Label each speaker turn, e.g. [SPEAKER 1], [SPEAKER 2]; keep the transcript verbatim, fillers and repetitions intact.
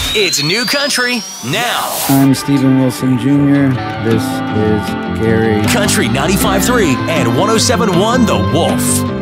[SPEAKER 1] It's New Country now.
[SPEAKER 2] I'm Stephen Wilson Junior This is Gary.
[SPEAKER 1] Country ninety-five point three and one oh seven point one The Wolf.